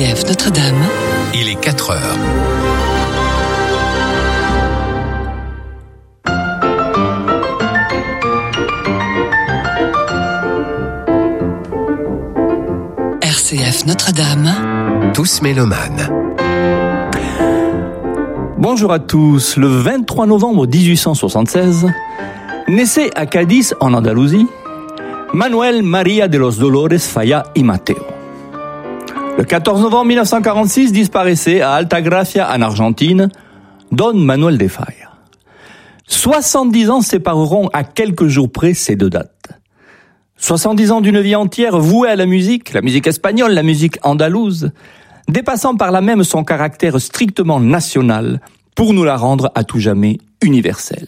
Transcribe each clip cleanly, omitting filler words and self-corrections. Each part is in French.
RCF Notre-Dame. Il est 4 heures. RCF Notre-Dame. Tous mélomanes. Bonjour à tous. Le 23 novembre 1876, naissait à Cadiz, en Andalousie, Manuel María de los Dolores Falla y Mateo. Le 14 novembre 1946, disparaissait à Altagracia, en Argentine, Don Manuel de Falla. 70 ans sépareront à quelques jours près ces deux dates. 70 ans d'une vie entière vouée à la musique espagnole, la musique andalouse, dépassant par là même son caractère strictement national pour nous la rendre à tout jamais universelle.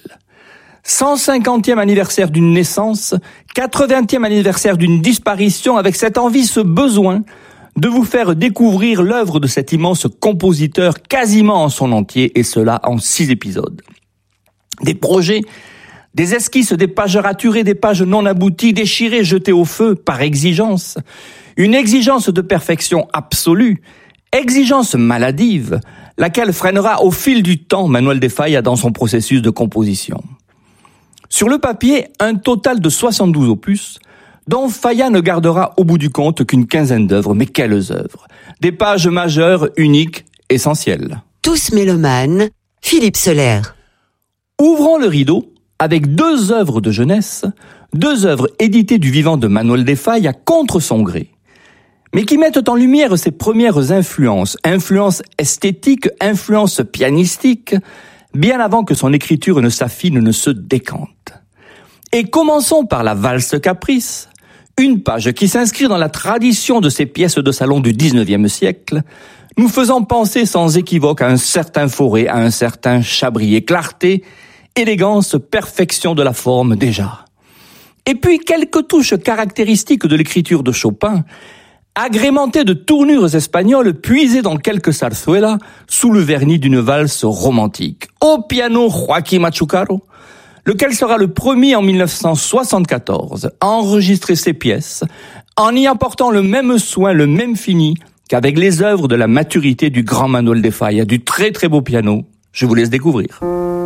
150e anniversaire d'une naissance, 80e anniversaire d'une disparition, avec cette envie, ce besoin de vous faire découvrir l'œuvre de cet immense compositeur quasiment en son entier, et cela en 6 épisodes. Des projets, des esquisses, des pages raturées, des pages non abouties, déchirées, jetées au feu par exigence. Une exigence de perfection absolue, exigence maladive, laquelle freinera au fil du temps Manuel de Falla dans son processus de composition. Sur le papier, un total de 72 opus, dont Falla ne gardera au bout du compte qu'une quinzaine d'œuvres, mais quelles œuvres! Des pages majeures, uniques, essentielles. Tous mélomanes, Philippe Soler. Ouvrons le rideau avec 2 œuvres de jeunesse, 2 œuvres éditées du vivant de Manuel de Falla contre son gré, mais qui mettent en lumière ses premières influences esthétiques, influences pianistiques, bien avant que son écriture ne s'affine, ne se décante. Et commençons par la valse caprice, une page qui s'inscrit dans la tradition de ces pièces de salon du XIXe siècle, nous faisant penser sans équivoque à un certain Fauré, à un certain Chabrier, clarté, élégance, perfection de la forme déjà. Et puis quelques touches caractéristiques de l'écriture de Chopin, agrémentées de tournures espagnoles puisées dans quelques zarzuelas sous le vernis d'une valse romantique. Au piano Joaquín Machucaro, lequel sera le premier en 1974 à enregistrer ses pièces en y apportant le même soin, le même fini qu'avec les œuvres de la maturité du grand Manuel de Falla, du très très beau piano. Je vous laisse découvrir.